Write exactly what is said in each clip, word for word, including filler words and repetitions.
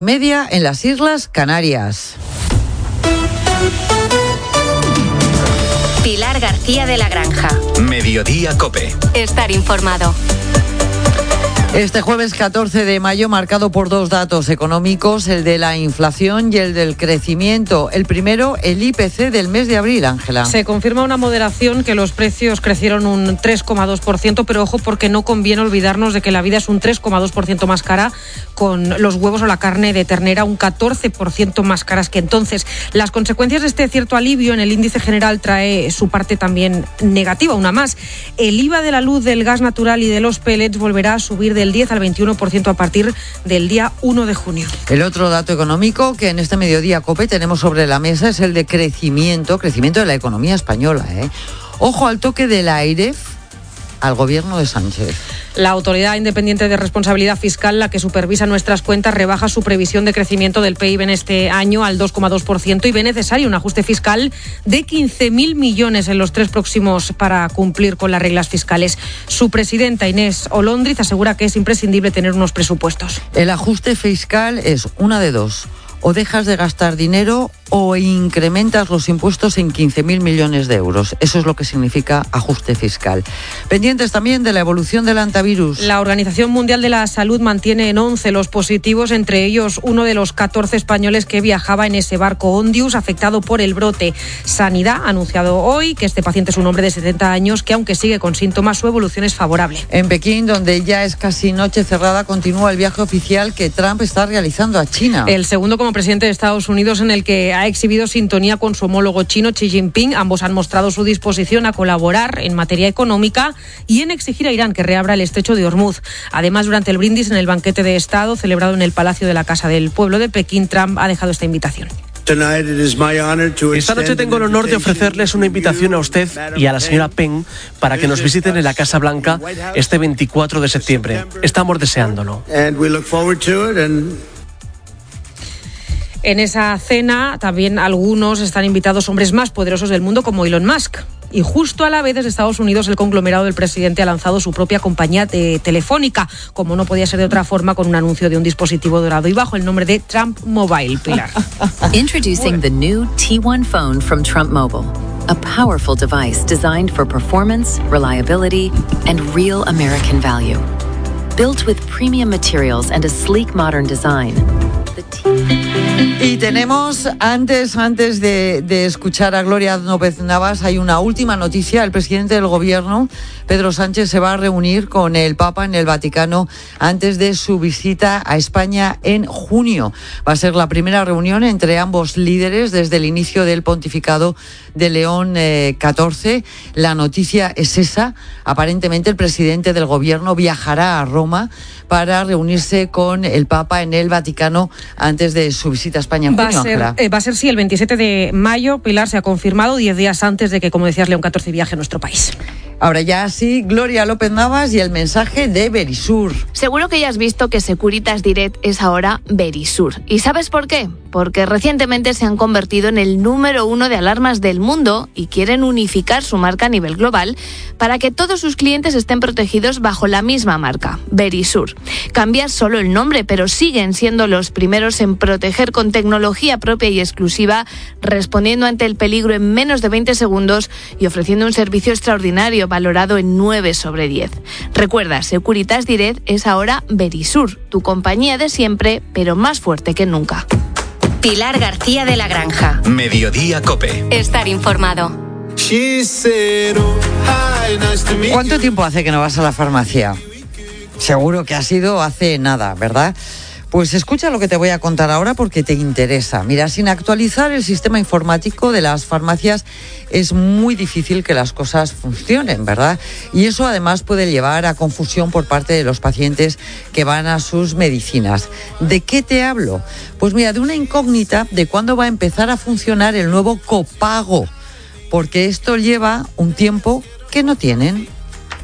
Media en las Islas Canarias. Pilar García de la Granja. Mediodía COPE. Estar informado. Este jueves catorce de mayo marcado por dos datos económicos, el de la inflación y el del crecimiento. El primero, el I P C del mes de abril, Ángela. Se confirma una moderación, que los precios crecieron un tres coma dos por ciento, pero ojo, porque no conviene olvidarnos de que la vida es un tres coma dos por ciento más cara, con los huevos o la carne de ternera un catorce por ciento más caras que entonces. Las consecuencias de este cierto alivio en el índice general trae su parte también negativa, una más. El I V A de la luz, del gas natural y de los pellets volverá a subir de del diez al veintiuno por ciento a partir del día uno de junio. El otro dato económico que en este mediodía COPE tenemos sobre la mesa es el de crecimiento, crecimiento de la economía española, ¿eh? Ojo al toque de la AIREF al gobierno de Sánchez. La Autoridad Independiente de Responsabilidad Fiscal, la que supervisa nuestras cuentas, rebaja su previsión de crecimiento del P I B en este año al dos coma dos por ciento y ve necesario un ajuste fiscal de quince mil millones en los tres próximos para cumplir con las reglas fiscales. Su presidenta, Inés Olóndriz, asegura que es imprescindible tener unos presupuestos. El ajuste fiscal es una de dos. O dejas de gastar dinero o incrementas los impuestos en quince mil millones de euros. Eso es lo que significa ajuste fiscal. Pendientes también de la evolución del hantavirus. La Organización Mundial de la Salud mantiene en once los positivos, entre ellos uno de los catorce españoles que viajaba en ese barco Ondius afectado por el brote. Sanidad ha anunciado hoy que este paciente es un hombre de setenta años que, aunque sigue con síntomas, su evolución es favorable. En Pekín, donde ya es casi noche cerrada, continúa el viaje oficial que Trump está realizando a China. El segundo como presidente de Estados Unidos, en el que ha exhibido sintonía con su homólogo chino Xi Jinping. Ambos han mostrado su disposición a colaborar en materia económica y en exigir a Irán que reabra el estrecho de Hormuz. Además, durante el brindis en el banquete de Estado celebrado en el Palacio de la Casa del Pueblo de Pekín, Trump ha dejado esta invitación. Esta noche tengo el honor de ofrecerles una invitación a usted y a la señora Peng para que nos visiten en la Casa Blanca este veinticuatro de septiembre. Estamos deseándolo. En esa cena también algunos están invitados hombres más poderosos del mundo como Elon Musk. Y justo a la vez, desde Estados Unidos, el conglomerado del presidente ha lanzado su propia compañía de telefónica, como no podía ser de otra forma, con un anuncio de un dispositivo dorado y bajo el nombre de Trump Mobile. Pilar. Introducing the new T one phone from Trump Mobile. A powerful device designed for performance, reliability, and real American value. Built with premium materials and a sleek modern design. The T- Y tenemos, antes, antes de, de escuchar a Gloria López Navas, hay una última noticia. El presidente del gobierno, Pedro Sánchez, se va a reunir con el Papa en el Vaticano antes de su visita a España en junio. Va a ser la primera reunión entre ambos líderes desde el inicio del pontificado de León eh, catorce. La noticia es esa. Aparentemente el presidente del gobierno viajará a Roma para reunirse con el Papa en el Vaticano antes de su visita a España en junio. Va a ser, eh, va a ser sí, el veintisiete de mayo, Pilar, se ha confirmado, diez días antes de que, como decías, León catorce viaje a nuestro país. Ahora ya sí, Gloria López Navas y el mensaje de Verisur. Seguro que ya has visto que Securitas Direct es ahora Verisur. ¿Y sabes por qué? Porque recientemente se han convertido en el número uno de alarmas del mundo y quieren unificar su marca a nivel global para que todos sus clientes estén protegidos bajo la misma marca, Verisur. Cambia solo el nombre, pero siguen siendo los primeros en proteger con tecnología propia y exclusiva, respondiendo ante el peligro en menos de veinte segundos y ofreciendo un servicio extraordinario valorado en nueve sobre diez. Recuerda, Securitas Direct es ahora Verisur, tu compañía de siempre, pero más fuerte que nunca. Pilar García de la Granja. Mediodía COPE. Estar informado. ¿Cuánto tiempo hace que no vas a la farmacia? Seguro que ha sido hace nada, ¿verdad? Pues escucha lo que te voy a contar ahora porque te interesa. Mira, sin actualizar el sistema informático de las farmacias es muy difícil que las cosas funcionen, ¿verdad? Y eso además puede llevar a confusión por parte de los pacientes que van a sus medicinas. ¿De qué te hablo? Pues mira, de una incógnita de cuándo va a empezar a funcionar el nuevo copago, porque esto lleva un tiempo que no tienen.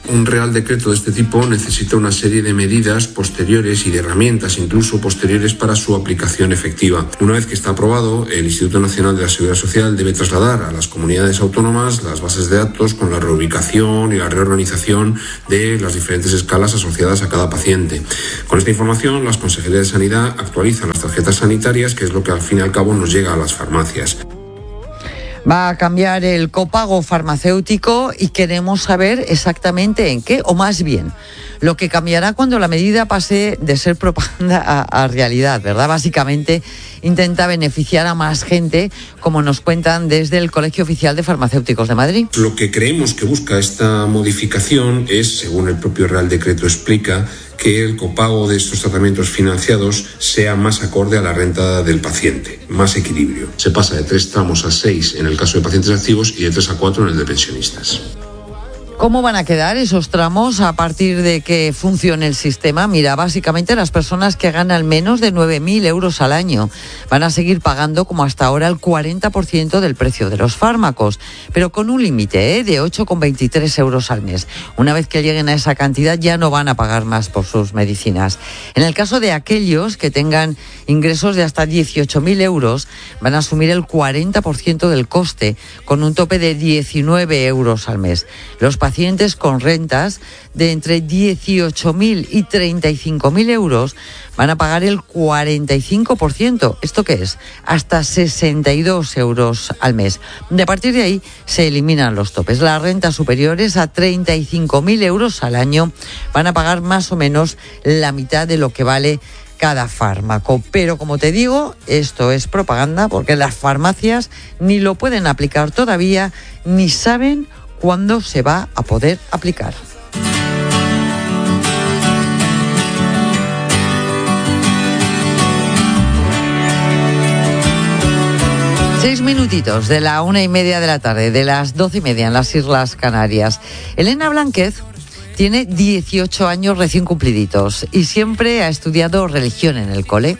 Un Real Decreto de este tipo necesita una serie de medidas posteriores y de herramientas incluso posteriores para su aplicación efectiva. Una vez que está aprobado, el Instituto Nacional de la Seguridad Social debe trasladar a las comunidades autónomas las bases de datos con la reubicación y la reorganización de las diferentes escalas asociadas a cada paciente. Con esta información, las consejerías de Sanidad actualizan las tarjetas sanitarias, que es lo que al fin y al cabo nos llega a las farmacias. Va a cambiar el copago farmacéutico y queremos saber exactamente en qué, o más bien, lo que cambiará cuando la medida pase de ser propaganda a, a realidad, ¿verdad? Básicamente intenta beneficiar a más gente, como nos cuentan desde el Colegio Oficial de Farmacéuticos de Madrid. Lo que creemos que busca esta modificación es, según el propio Real Decreto explica, que el copago de estos tratamientos financiados sea más acorde a la renta del paciente, más equilibrio. Se pasa de tres tramos a seis en el caso de pacientes activos y de tres a cuatro en el de pensionistas. ¿Cómo van a quedar esos tramos a partir de que funcione el sistema? Mira, básicamente las personas que ganan menos de nueve mil euros al año van a seguir pagando como hasta ahora el cuarenta por ciento del precio de los fármacos, pero con un límite ¿eh? de ocho coma veintitrés euros al mes. Una vez que lleguen a esa cantidad ya no van a pagar más por sus medicinas. En el caso de aquellos que tengan ingresos de hasta dieciocho mil euros, van a asumir el cuarenta por ciento del coste, con un tope de diecinueve euros al mes. Los pacientes con rentas de entre dieciocho mil y treinta y cinco mil euros van a pagar el cuarenta y cinco por ciento. ¿Esto qué es? Hasta sesenta y dos euros al mes. De partir de ahí se eliminan los topes. Las rentas superiores a treinta y cinco mil euros al año van a pagar más o menos la mitad de lo que vale cada fármaco. Pero como te digo, esto es propaganda porque las farmacias ni lo pueden aplicar todavía, ni saben cuándo se va a poder aplicar. Seis minutitos de la una y media de la tarde, de las doce y media en las Islas Canarias. Elena Blánquez tiene dieciocho años recién cumpliditos y siempre ha estudiado religión en el cole.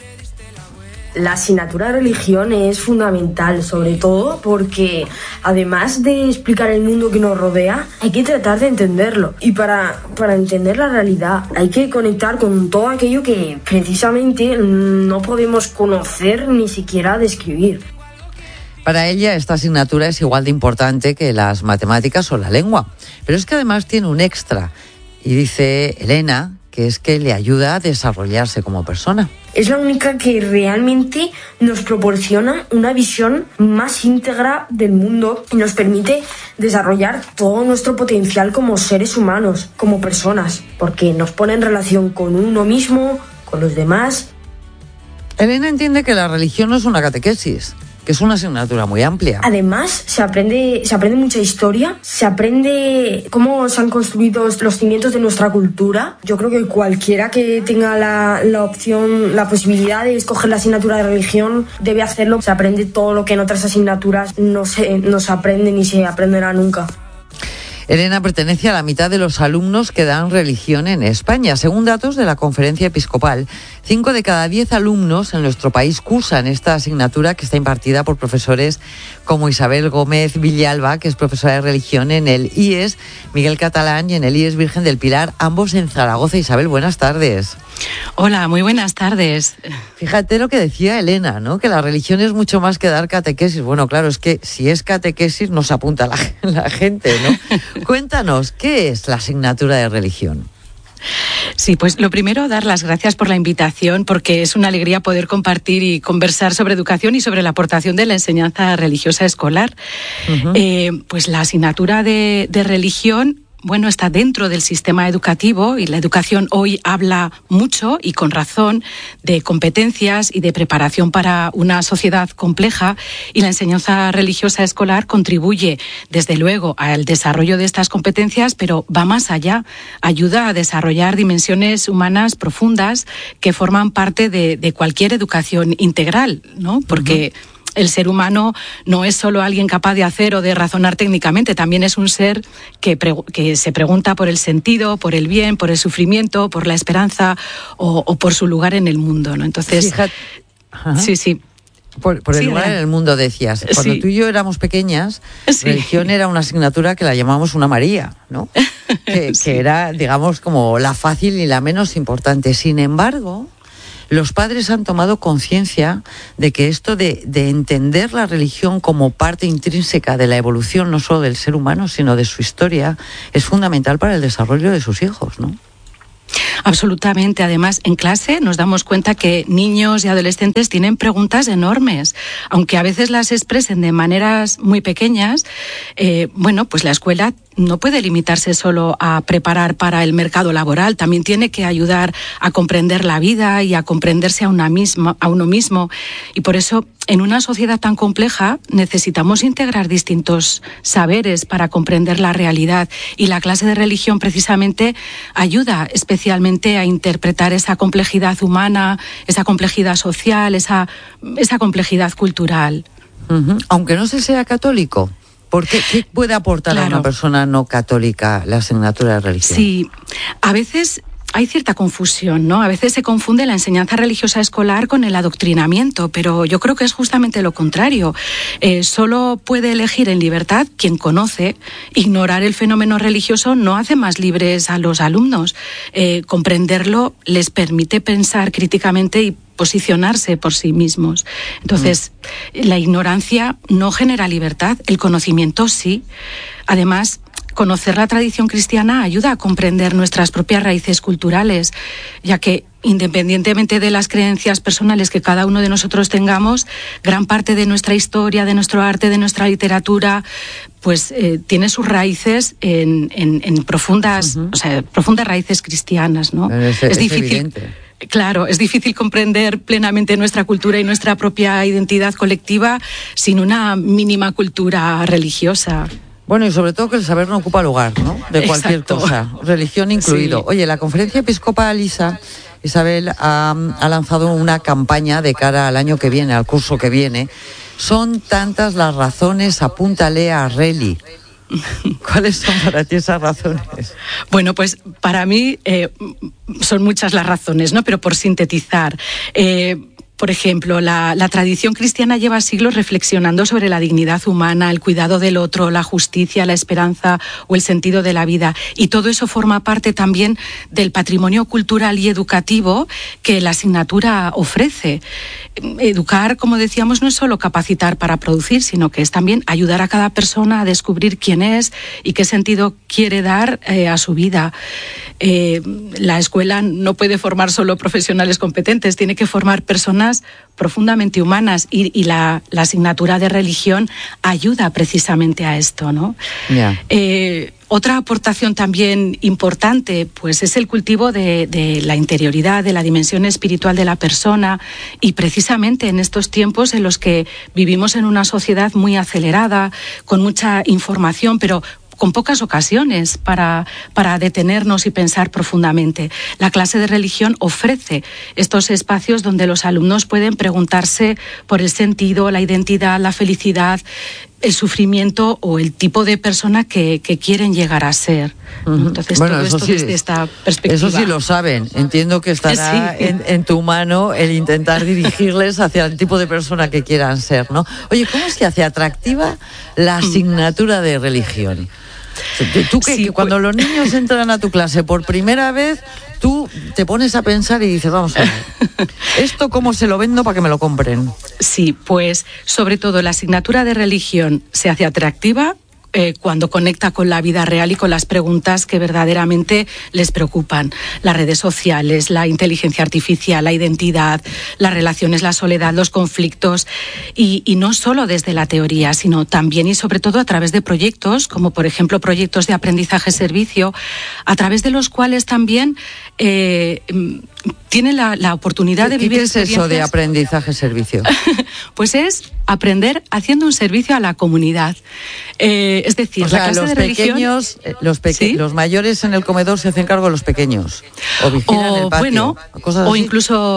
La asignatura de religión es fundamental, sobre todo porque además de explicar el mundo que nos rodea, hay que tratar de entenderlo. Y para, para entender la realidad hay que conectar con todo aquello que precisamente no podemos conocer ni siquiera describir. Para ella esta asignatura es igual de importante que las matemáticas o la lengua. Pero es que además tiene un extra. Y dice Elena que es que le ayuda a desarrollarse como persona. Es la única que realmente nos proporciona una visión más íntegra del mundo y nos permite desarrollar todo nuestro potencial como seres humanos, como personas, porque nos pone en relación con uno mismo, con los demás. Elena entiende que la religión no es una catequesis, que es una asignatura muy amplia. Además, se aprende, se aprende mucha historia, se aprende cómo se han construido los cimientos de nuestra cultura. Yo creo que cualquiera que tenga la, la opción, la posibilidad de escoger la asignatura de religión debe hacerlo. Se aprende todo lo que en otras asignaturas no se, no se aprende ni se aprenderá nunca. Elena pertenece a la mitad de los alumnos que dan religión en España. Según datos de la Conferencia Episcopal, cinco de cada diez alumnos en nuestro país cursan esta asignatura que está impartida por profesores como Isabel Gómez Villalba, que es profesora de religión en el I E S, Miguel Catalán y en el I E S Virgen del Pilar, ambos en Zaragoza. Isabel, buenas tardes. Hola, muy buenas tardes. Fíjate lo que decía Elena, ¿no? Que la religión es mucho más que dar catequesis. Bueno, claro, es que si es catequesis nos apunta la, la gente, ¿no? Cuéntanos, ¿qué es la asignatura de religión? Sí, pues lo primero, dar las gracias por la invitación, porque es una alegría poder compartir y conversar sobre educación y sobre la aportación de la enseñanza religiosa escolar. Uh-huh. Eh, pues la asignatura de, de religión, bueno, está dentro del sistema educativo y la educación hoy habla mucho y con razón de competencias y de preparación para una sociedad compleja, y la enseñanza religiosa escolar contribuye desde luego al desarrollo de estas competencias, pero va más allá, ayuda a desarrollar dimensiones humanas profundas que forman parte de, de cualquier educación integral, ¿no? Porque uh-huh. El ser humano no es solo alguien capaz de hacer o de razonar técnicamente, también es un ser que, pre- que se pregunta por el sentido, por el bien, por el sufrimiento, por la esperanza o, o por su lugar en el mundo, ¿no? Entonces, Fíjate. sí, sí. Por, por el Sí, lugar Adrián. en el mundo, decías. Cuando Sí. tú y yo éramos pequeñas, Sí. religión era una asignatura que la llamamos una María, ¿no? Que, Sí. que era, digamos, como la fácil y la menos importante. Sin embargo, los padres han tomado conciencia de que esto de, de entender la religión como parte intrínseca de la evolución, no solo del ser humano, sino de su historia, es fundamental para el desarrollo de sus hijos, ¿no? Absolutamente. Además, en clase nos damos cuenta que niños y adolescentes tienen preguntas enormes, aunque a veces las expresen de maneras muy pequeñas. Eh, bueno, pues la escuela no puede limitarse solo a preparar para el mercado laboral, también tiene que ayudar a comprender la vida y a comprenderse a una misma, a uno mismo. Y por eso, en una sociedad tan compleja, necesitamos integrar distintos saberes para comprender la realidad. Y la clase de religión precisamente ayuda especialmente a interpretar esa complejidad humana, esa complejidad social, esa, esa complejidad cultural. Uh-huh. Aunque no se sea católico. ¿Por qué, qué puede aportar Claro. a una persona no católica la asignatura de religión? Sí, a veces hay cierta confusión, ¿no? A veces se confunde la enseñanza religiosa escolar con el adoctrinamiento, pero yo creo que es justamente lo contrario. Eh, solo puede elegir en libertad quien conoce. Ignorar el fenómeno religioso no hace más libres a los alumnos. Eh, comprenderlo les permite pensar críticamente y posicionarse por sí mismos. Entonces, mm. la ignorancia no genera libertad, el conocimiento sí. Además, conocer la tradición cristiana ayuda a comprender nuestras propias raíces culturales, ya que independientemente de las creencias personales que cada uno de nosotros tengamos, gran parte de nuestra historia, de nuestro arte, de nuestra literatura, pues eh, tiene sus raíces en, en, en profundas, uh-huh. o sea, profundas raíces cristianas, ¿no? Es, es, es difícil. Evidente. Claro, es difícil comprender plenamente nuestra cultura y nuestra propia identidad colectiva sin una mínima cultura religiosa. Bueno, y sobre todo que el saber no ocupa lugar, ¿no? De cualquier Exacto. cosa, religión incluido. Sí. Oye, la Conferencia Episcopal ISA, Isabel, ha, ha lanzado una campaña de cara al año que viene, al curso que viene. Son tantas las razones, apúntale a Reli. ¿Cuáles son para ti esas razones? Bueno, pues para mí eh, son muchas las razones, ¿no? Pero por sintetizar, eh, por ejemplo, la, la tradición cristiana lleva siglos reflexionando sobre la dignidad humana, el cuidado del otro, la justicia, la esperanza o el sentido de la vida. Y todo eso forma parte también del patrimonio cultural y educativo que la asignatura ofrece. Educar, como decíamos, no es solo capacitar para producir, sino que es también ayudar a cada persona a descubrir quién es y qué sentido quiere dar eh, a su vida. Eh, la escuela no puede formar solo profesionales competentes, tiene que formar personas profundamente humanas y, y la, la asignatura de religión ayuda precisamente a esto, ¿no? Yeah. Eh, Otra aportación también importante, pues, es el cultivo de, de la interioridad, de la dimensión espiritual de la persona, y precisamente en estos tiempos en los que vivimos en una sociedad muy acelerada, con mucha información, pero con pocas ocasiones para, para detenernos y pensar profundamente. La clase de religión ofrece estos espacios donde los alumnos pueden preguntarse por el sentido, la identidad, la felicidad, el sufrimiento o el tipo de persona que, que quieren llegar a ser. Uh-huh. Entonces, bueno, todo eso esto sí, desde esta perspectiva. Eso sí lo saben. Entiendo que estará Sí. en, en tu mano el intentar dirigirles hacia el tipo de persona que quieran ser, ¿no? Oye, ¿cómo se hace atractiva la asignatura de religión? Tú que, Sí, que cuando pues... los niños entran a tu clase por primera vez, tú te pones a pensar y dices, vamos a ver, ¿esto cómo se lo vendo para que me lo compren? Sí, pues sobre todo la asignatura de religión se hace atractiva Eh, cuando conecta con la vida real y con las preguntas que verdaderamente les preocupan. Las redes sociales, la inteligencia artificial, la identidad, las relaciones, la soledad, los conflictos, y, y no solo desde la teoría, sino también y sobre todo a través de proyectos, como por ejemplo proyectos de aprendizaje-servicio, a través de los cuales también eh, tienen la, la oportunidad de vivir ¿Qué es eso de experiencias? aprendizaje-servicio? Pues es aprender haciendo un servicio a la comunidad. Eh, es decir, o sea, la clase los de religión, pequeños, los, peque- ¿sí? los mayores en el comedor se hacen cargo de los pequeños. O vigilan o el patio. bueno, cosas o así. incluso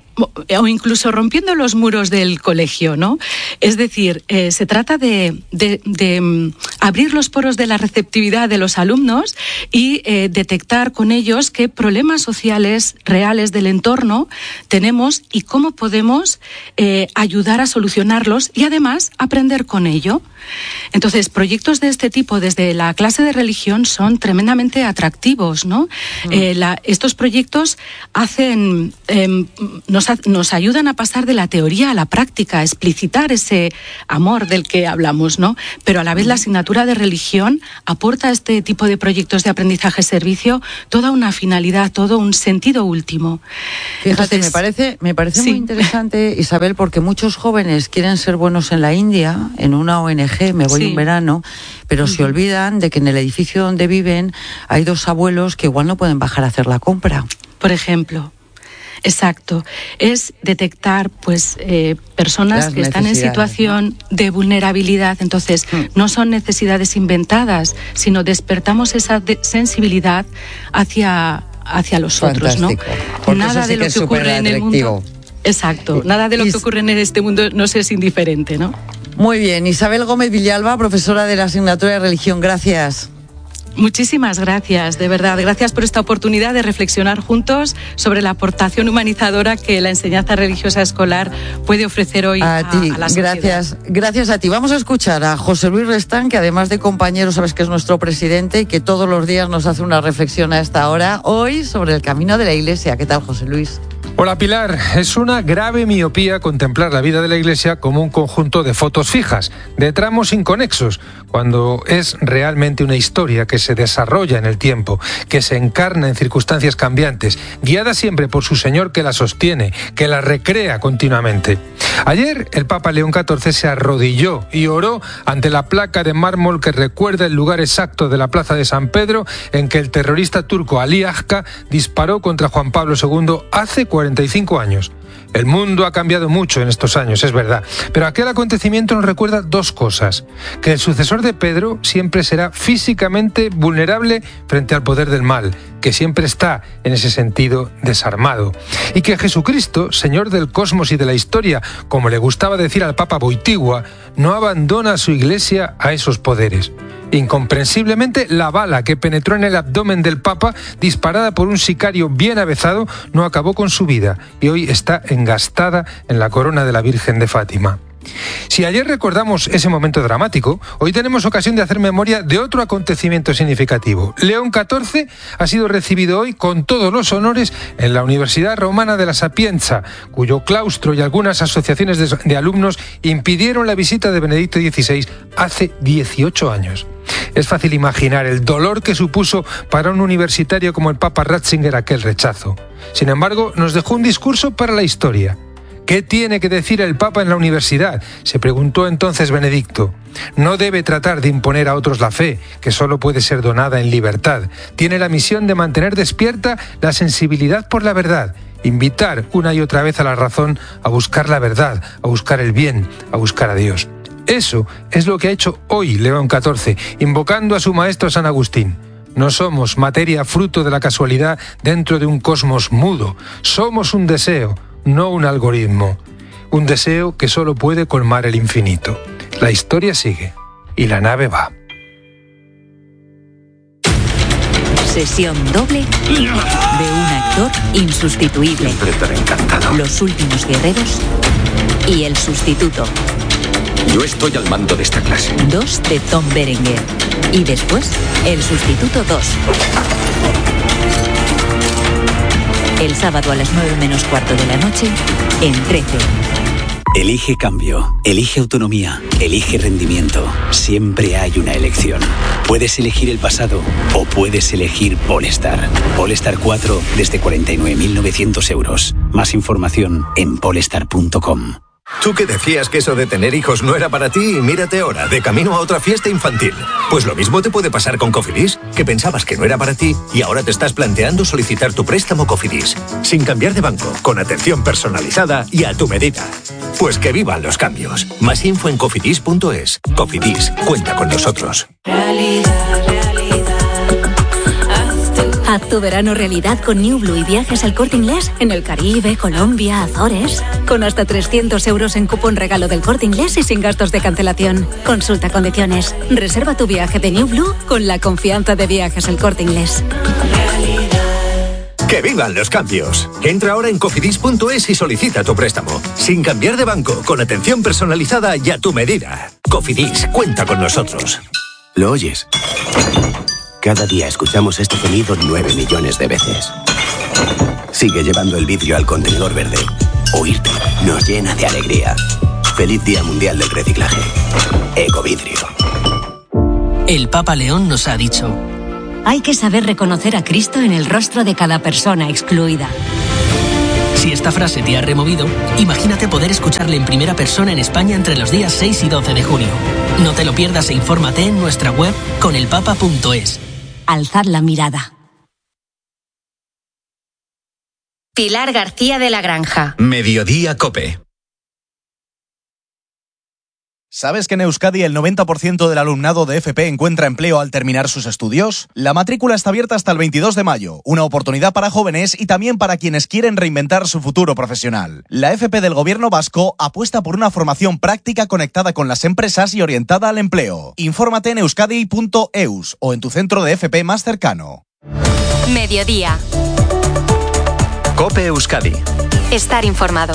o incluso rompiendo los muros del colegio, ¿no? Es decir, eh, se trata de, de, de um, abrir los poros de la receptividad de los alumnos y eh, detectar con ellos qué problemas sociales reales del entorno tenemos y cómo podemos eh, ayudar a solucionarlos y además aprender con ello. Entonces, proyectos de este tipo desde la clase de religión son tremendamente atractivos, ¿no? Mm. Eh, la, estos proyectos hacen, eh, nos, nos ayudan a pasar de la teoría a la práctica, a explicitar ese amor del que hablamos, ¿no? Pero a la vez la asignatura de religión aporta a este tipo de proyectos de aprendizaje-servicio toda una finalidad, todo un sentido último. Fíjate, Entonces, me parece, me parece sí. muy interesante, Isabel, porque muchos jóvenes quieren ser buenos en la India, en una O N G, me voy sí. un verano, pero uh-huh. se olvidan de que en el edificio donde viven hay dos abuelos que igual no pueden bajar a hacer la compra. Por ejemplo. Exacto. Es detectar pues eh, personas Las que están en situación ¿no? de vulnerabilidad. Entonces, mm. no son necesidades inventadas, sino despertamos esa de- sensibilidad hacia, hacia los Fantástico. otros, ¿no? Nada de lo que ocurre en el mundo. Exacto. Nada de lo que ocurre en este mundo nos es indiferente, ¿no? Muy bien. Isabel Gómez Villalba, profesora de la asignatura de religión. Gracias. Muchísimas gracias, de verdad. Gracias por esta oportunidad de reflexionar juntos sobre la aportación humanizadora que la enseñanza religiosa escolar puede ofrecer hoy a, a, ti. a la sociedad. Gracias, gracias a ti. Vamos a escuchar a José Luis Restán, que además de compañero, sabes que es nuestro presidente y que todos los días nos hace una reflexión a esta hora, hoy sobre el camino de la Iglesia. ¿Qué tal, José Luis? Hola Pilar, es una grave miopía contemplar la vida de la Iglesia como un conjunto de fotos fijas, de tramos inconexos, cuando es realmente una historia que se desarrolla en el tiempo, que se encarna en circunstancias cambiantes, guiada siempre por su Señor que la sostiene, que la recrea continuamente. Ayer el Papa León catorce se arrodilló y oró ante la placa de mármol que recuerda el lugar exacto de la plaza de San Pedro en que el terrorista turco Ali Agca disparó contra Juan Pablo segundo hace cuarenta y cinco años. El mundo ha cambiado mucho en estos años, es verdad, pero aquel acontecimiento nos recuerda dos cosas: que el sucesor de Pedro siempre será físicamente vulnerable frente al poder del mal, que siempre está, en ese sentido, desarmado, y que Jesucristo, Señor del cosmos y de la historia, como le gustaba decir al Papa Boitigua, no abandona a su Iglesia a esos poderes. Incomprensiblemente, la bala que penetró en el abdomen del Papa, disparada por un sicario bien avezado, no acabó con su vida y hoy está engastada en la corona de la Virgen de Fátima. Si ayer recordamos ese momento dramático, hoy tenemos ocasión de hacer memoria de otro acontecimiento significativo. León catorce ha sido recibido hoy con todos los honores en la Universidad Romana de la Sapienza, cuyo claustro y algunas asociaciones de, de alumnos impidieron la visita de Benedicto dieciséis hace dieciocho años. Es fácil imaginar el dolor que supuso para un universitario como el Papa Ratzinger aquel rechazo. Sin embargo, nos dejó un discurso para la historia. ¿Qué tiene que decir el Papa en la universidad?, se preguntó entonces Benedicto. No debe tratar de imponer a otros la fe, que solo puede ser donada en libertad. Tiene la misión de mantener despierta la sensibilidad por la verdad, invitar una y otra vez a la razón a buscar la verdad, a buscar el bien, a buscar a Dios. Eso es lo que ha hecho hoy León catorce, invocando a su maestro San Agustín. No somos materia fruto de la casualidad dentro de un cosmos mudo. Somos un deseo, no un algoritmo. Un deseo que solo puede colmar el infinito. La historia sigue y la nave va. Sesión doble de un actor insustituible. Siempre estaré encantado. Los últimos guerreros y el sustituto. Yo estoy al mando de esta clase. Dos de Tom Berenger. Y después, el sustituto dos. El sábado a las nueve menos cuarto de la noche, en trece. Elige cambio, elige autonomía, elige rendimiento. Siempre hay una elección. Puedes elegir el pasado o puedes elegir Polestar. Polestar cuatro desde cuarenta y nueve mil novecientos euros. Más información en polestar punto com. Tú que decías que eso de tener hijos no era para ti y mírate ahora, de camino a otra fiesta infantil. Pues lo mismo te puede pasar con Cofidis, que pensabas que no era para ti y ahora te estás planteando solicitar tu préstamo Cofidis. Sin cambiar de banco, con atención personalizada y a tu medida. Pues que vivan los cambios. Más info en cofidis punto es. Cofidis, cuenta con nosotros. Realidad, realidad. Haz tu verano realidad con New Blue y viajes al Corte Inglés en el Caribe, Colombia, Azores. Con hasta trescientos euros en cupón regalo del Corte Inglés y sin gastos de cancelación. Consulta condiciones. Reserva tu viaje de New Blue con la confianza de Viajes al Corte Inglés. ¡Que vivan los cambios! Entra ahora en cofidis punto es y solicita tu préstamo. Sin cambiar de banco, con atención personalizada y a tu medida. Cofidis, cuenta con nosotros. ¿Lo oyes? Cada día escuchamos este sonido nueve millones de veces. Sigue llevando el vidrio al contenedor verde. Oírte nos llena de alegría. Feliz Día Mundial del Reciclaje. Ecovidrio. El Papa León nos ha dicho: hay que saber reconocer a Cristo en el rostro de cada persona excluida. Si esta frase te ha removido, imagínate poder escucharle en primera persona en España entre los días seis y doce de junio. No te lo pierdas e infórmate en nuestra web conelpapa punto es. Alzad la mirada. Pilar García de la Granja. Mediodía COPE. ¿Sabes que en Euskadi el noventa por ciento del alumnado de F P encuentra empleo al terminar sus estudios? La matrícula está abierta hasta el veintidós de mayo, una oportunidad para jóvenes y también para quienes quieren reinventar su futuro profesional. La F P del Gobierno vasco apuesta por una formación práctica conectada con las empresas y orientada al empleo. Infórmate en euskadi punto eus o en tu centro de F P más cercano. Mediodía. COPE Euskadi. Estar informado.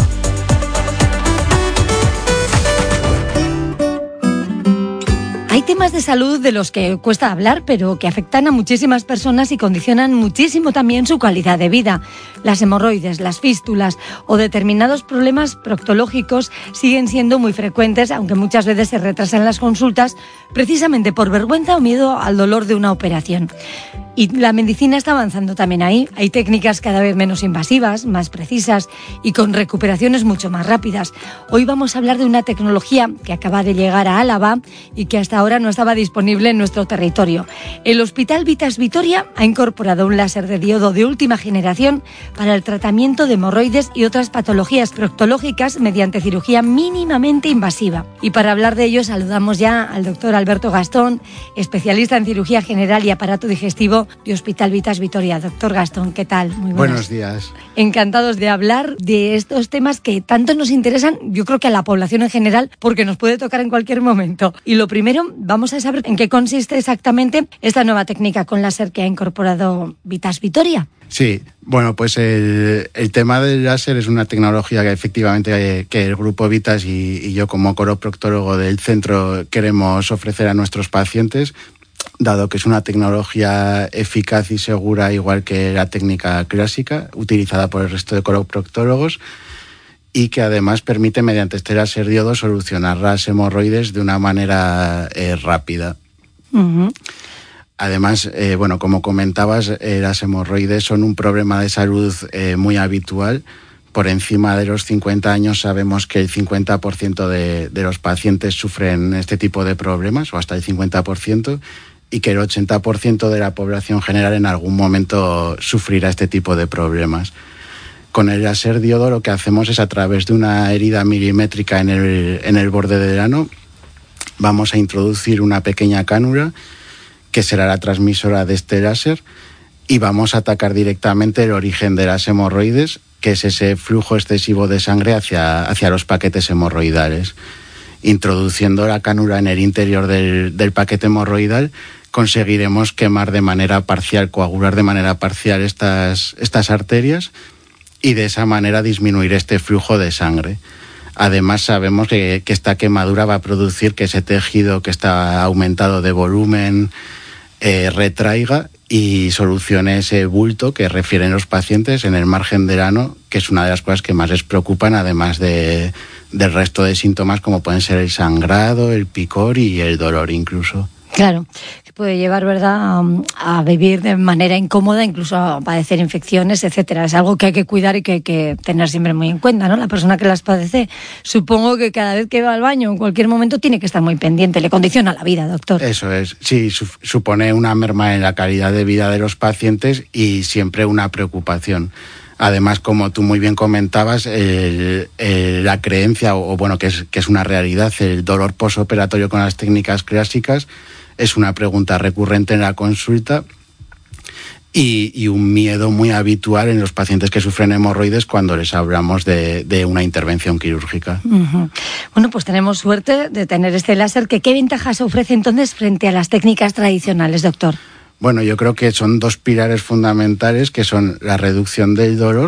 Hay temas de salud de los que cuesta hablar, pero que afectan a muchísimas personas y condicionan muchísimo también su calidad de vida. Las hemorroides, las fístulas o determinados problemas proctológicos siguen siendo muy frecuentes, aunque muchas veces se retrasan las consultas precisamente por vergüenza o miedo al dolor de una operación. Y la medicina está avanzando también ahí. Hay técnicas cada vez menos invasivas, más precisas y con recuperaciones mucho más rápidas. Hoy vamos a hablar de una tecnología que acaba de llegar a Álava y que hasta ahora no estaba disponible en nuestro territorio. El Hospital Vitas Vitoria ha incorporado un láser de diodo de última generación para el tratamiento de hemorroides y otras patologías proctológicas mediante cirugía mínimamente invasiva. Y para hablar de ello saludamos ya al doctor Alberto Gastón, especialista en cirugía general y aparato digestivo de Hospital Vitas Vitoria. Doctor Gastón, ¿qué tal? Muy buenas. Buenos días. Encantados de hablar de estos temas que tanto nos interesan, yo creo que a la población en general, porque nos puede tocar en cualquier momento. Y lo primero, vamos a saber en qué consiste exactamente esta nueva técnica con láser que ha incorporado Vitas Vitoria. Sí, bueno, pues el, el tema del láser es una tecnología que efectivamente que, que el Grupo Vitas y, y yo como coroproctólogo del centro queremos ofrecer a nuestros pacientes, dado que es una tecnología eficaz y segura, igual que la técnica clásica, utilizada por el resto de coroproctólogos, y que además permite, mediante este láser diodo, solucionar las hemorroides de una manera eh, rápida. Uh-huh. Además, eh, bueno, como comentabas, eh, las hemorroides son un problema de salud eh, muy habitual. Por encima de los cincuenta años sabemos que el cincuenta por ciento de, de los pacientes sufren este tipo de problemas, o hasta el cincuenta por ciento, y que el ochenta por ciento de la población general en algún momento sufrirá este tipo de problemas. Con el láser diodo lo que hacemos es, a través de una herida milimétrica en el, en el borde del ano, vamos a introducir una pequeña cánula que será la transmisora de este láser y vamos a atacar directamente el origen de las hemorroides, que es ese flujo excesivo de sangre hacia, hacia los paquetes hemorroidales. Introduciendo la cánula en el interior del, del paquete hemorroidal, conseguiremos quemar de manera parcial, coagular de manera parcial estas, estas arterias y de esa manera disminuir este flujo de sangre. Además, sabemos que, que esta quemadura va a producir que ese tejido que está aumentado de volumen eh, retraiga y solucione ese bulto que refieren los pacientes en el margen del ano, que es una de las cosas que más les preocupan, además de, del resto de síntomas como pueden ser el sangrado, el picor y el dolor incluso. Claro, que puede llevar, ¿verdad?, a, a vivir de manera incómoda, incluso a padecer infecciones, etcétera. Es algo que hay que cuidar y que hay que tener siempre muy en cuenta, ¿no? La persona que las padece, supongo que cada vez que va al baño, en cualquier momento, tiene que estar muy pendiente. Le condiciona la vida, doctor. Eso es. Sí, su- supone una merma en la calidad de vida de los pacientes y siempre una preocupación. Además, como tú muy bien comentabas, el, el, la creencia, o, o bueno, que es, que es una realidad, el dolor posoperatorio con las técnicas clásicas es una pregunta recurrente en la consulta y, y un miedo muy habitual en los pacientes que sufren hemorroides cuando les hablamos de, de una intervención quirúrgica. Uh-huh. Bueno, pues tenemos suerte de tener este láser. ¿Qué, qué ventajas ofrece entonces frente a las técnicas tradicionales, doctor? Bueno, yo creo que son dos pilares fundamentales, que son la reducción del dolor,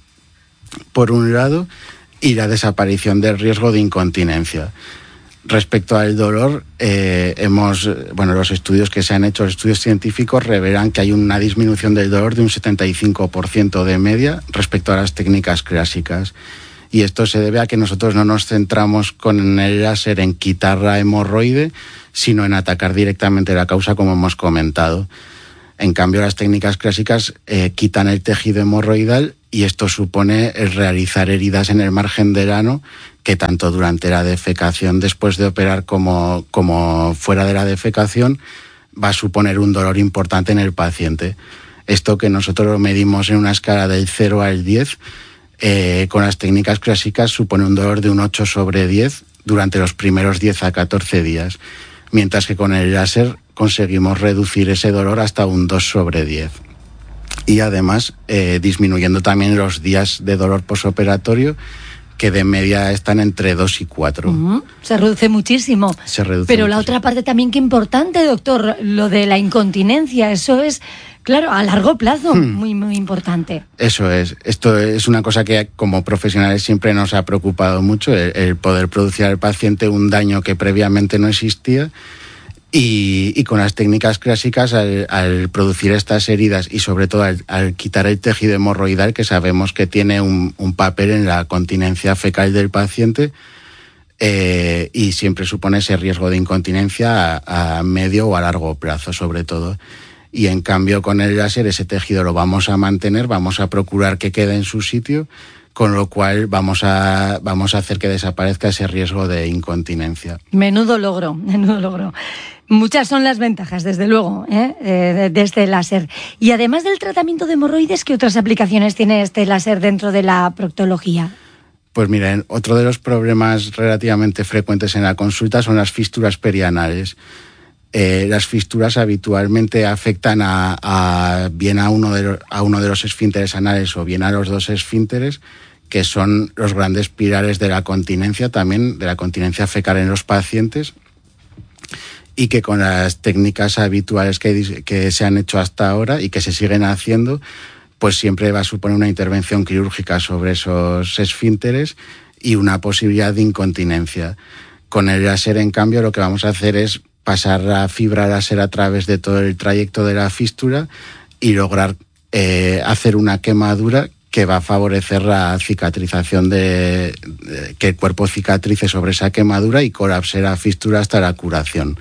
por un lado, y la desaparición del riesgo de incontinencia. Respecto al dolor, eh, hemos, bueno, los estudios que se han hecho, los estudios científicos, revelan que hay una disminución del dolor de un setenta y cinco por ciento de media respecto a las técnicas clásicas. Y esto se debe a que nosotros no nos centramos con el láser en quitar la hemorroide, sino en atacar directamente la causa, como hemos comentado. En cambio, las técnicas clásicas eh, quitan el tejido hemorroidal, y esto supone el realizar heridas en el margen del ano, que tanto durante la defecación después de operar como, como fuera de la defecación va a suponer un dolor importante en el paciente. Esto, que nosotros lo medimos en una escala del cero al diez, eh, con las técnicas clásicas supone un dolor de un ocho sobre diez durante los primeros diez a catorce días, mientras que con el láser conseguimos reducir ese dolor hasta un dos sobre diez. Y además eh, disminuyendo también los días de dolor posoperatorio, que de media están entre dos y cuatro. Uh-huh. Se reduce muchísimo. Se reduce Pero muchísimo. La otra parte también que importante, doctor, lo de la incontinencia, eso es, claro, a largo plazo, hmm. muy, muy importante. Eso es. Esto es una cosa que como profesionales siempre nos ha preocupado mucho, el, el poder producir al paciente un daño que previamente no existía. Y, y con las técnicas clásicas, al, al producir estas heridas y sobre todo al, al quitar el tejido hemorroidal, que sabemos que tiene un, un papel en la continencia fecal del paciente, eh, y siempre supone ese riesgo de incontinencia a, a medio o a largo plazo, sobre todo. Y en cambio, con el láser, ese tejido lo vamos a mantener, vamos a procurar que quede en su sitio, con lo cual vamos a, vamos a hacer que desaparezca ese riesgo de incontinencia. Menudo logro, menudo logro. Muchas son las ventajas, desde luego, ¿eh? de, de este láser. Y además del tratamiento de hemorroides, ¿qué otras aplicaciones tiene este láser dentro de la proctología? Pues miren, otro de los problemas relativamente frecuentes en la consulta son las fístulas perianales. Eh, las fístulas habitualmente afectan a, a bien a uno, de los, a uno de los esfínteres anales o bien a los dos esfínteres, que son los grandes pilares de la continencia, también de la continencia fecal en los pacientes, y que con las técnicas habituales que, que se han hecho hasta ahora y que se siguen haciendo, pues siempre va a suponer una intervención quirúrgica sobre esos esfínteres y una posibilidad de incontinencia. Con el láser, en cambio, lo que vamos a hacer es pasar la fibra láser a través de todo el trayecto de la fístula y lograr eh, hacer una quemadura que va a favorecer la cicatrización, de, de que el cuerpo cicatrice sobre esa quemadura y colapse la fístula hasta la curación.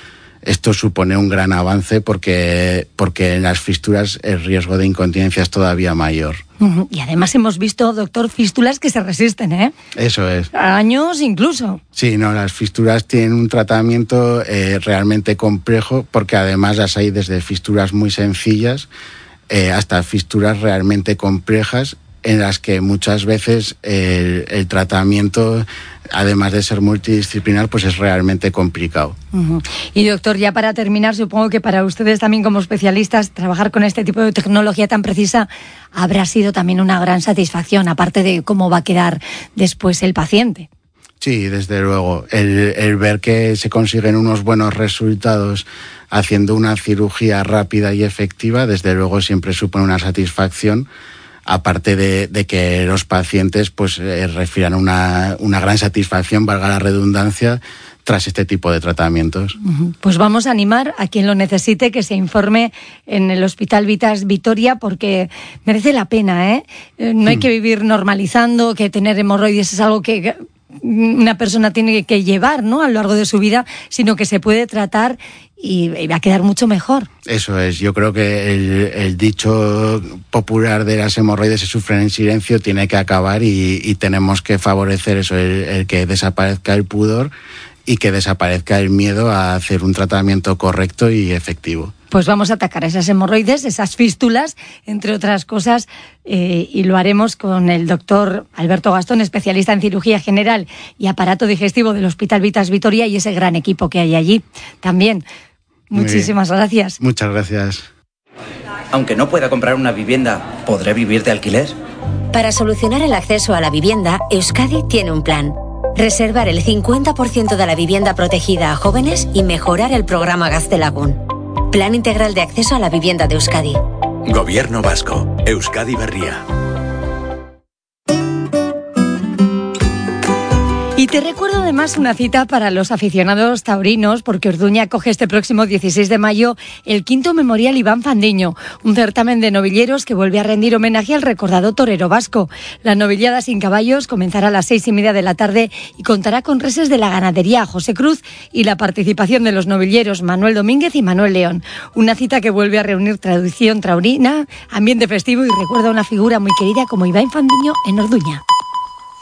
Esto supone un gran avance porque, porque en las fístulas el riesgo de incontinencia es todavía mayor. Uh-huh. Y además hemos visto, doctor, fístulas que se resisten, ¿eh? Eso es. Años incluso. Sí, no, las fístulas tienen un tratamiento eh, realmente complejo, porque además las hay desde fístulas muy sencillas eh, hasta fístulas realmente complejas, en las que muchas veces el, el tratamiento, además de ser multidisciplinar, pues es realmente complicado. Uh-huh. Y doctor, ya para terminar, supongo que para ustedes también como especialistas, trabajar con este tipo de tecnología tan precisa habrá sido también una gran satisfacción, aparte de cómo va a quedar después el paciente. Sí, desde luego. El, el ver que se consiguen unos buenos resultados haciendo una cirugía rápida y efectiva, desde luego siempre supone una satisfacción, aparte de, de que los pacientes pues eh, refieran una, una gran satisfacción, valga la redundancia, tras este tipo de tratamientos. Uh-huh. Pues vamos a animar a quien lo necesite que se informe en el Hospital Vitas Vitoria, porque merece la pena, ¿eh? No hmm. hay que vivir normalizando que tener hemorroides es algo que una persona tiene que llevar, ¿no?, a lo largo de su vida, sino que se puede tratar y va a quedar mucho mejor. Eso es, yo creo que el, el dicho popular de las hemorroides se sufren en silencio tiene que acabar y, y tenemos que favorecer eso, el, el que desaparezca el pudor y que desaparezca el miedo a hacer un tratamiento correcto y efectivo. Pues vamos a atacar esas hemorroides, esas fístulas, entre otras cosas, eh, y lo haremos con el doctor Alberto Gastón, especialista en cirugía general y aparato digestivo del Hospital Vitas Vitoria, y ese gran equipo que hay allí también. Muchísimas gracias. Muchas gracias. Aunque no pueda comprar una vivienda, ¿podré vivir de alquiler? Para solucionar el acceso a la vivienda, Euskadi tiene un plan. Reservar el cincuenta por ciento de la vivienda protegida a jóvenes y mejorar el programa Gaztelagun. Plan integral de acceso a la vivienda de Euskadi. Gobierno vasco. Euskadi Berria. Y te recuerdo además una cita para los aficionados taurinos, porque Orduña acoge este próximo dieciséis de mayo el quinto Memorial Iván Fandiño, un certamen de novilleros que vuelve a rendir homenaje al recordado torero vasco. La novillada sin caballos comenzará a las seis y media de la tarde y contará con reses de la ganadería José Cruz y la participación de los novilleros Manuel Domínguez y Manuel León. Una cita que vuelve a reunir tradición taurina, ambiente festivo y recuerda a una figura muy querida como Iván Fandiño en Orduña.